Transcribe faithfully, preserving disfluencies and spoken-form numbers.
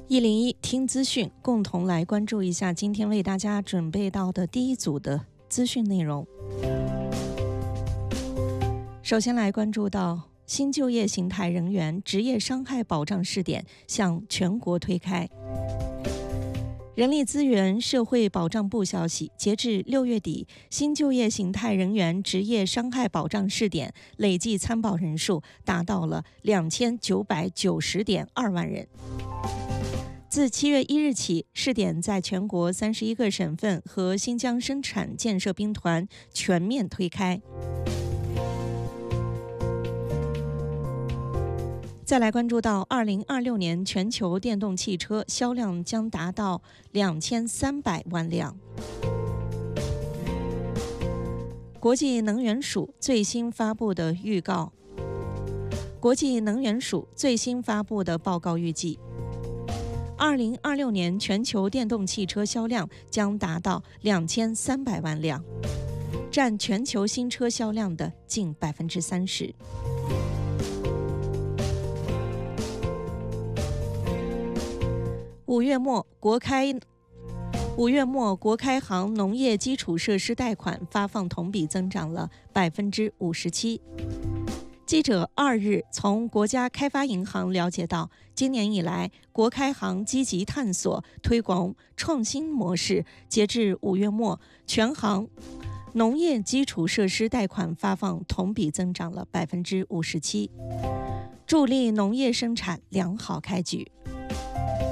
一零一听资讯，共同来关注一下今天为大家准备到的第一组的资讯内容。首先来关注到新就业形态人员职业伤害保障试点向全国推开。人力资源社会保障部消息，截至六月底，新就业形态人员职业伤害保障试点累计参保人数达到了两千九百九十点二万人。自七月一日起，试点在全国三十一个省份和新疆生产建设兵团全面推开。再来关注到二零二六年全球电动汽车销量将达到两千三百万辆。国际能源署最新发布的预告，国际能源署最新发布的报告预计，二零二六年全球电动汽车销量将达到两千三百万辆，占全球新车销量的近百分之三十。五月末，国开五月末国开行农业基础设施贷款发放同比增长了百分之五十七。记者二日从国家开发银行了解到，今年以来，国开行积极探索推广创新模式，截至五月末，全行农业基础设施贷款发放同比增长了百分之五十七，助力农业生产良好开局。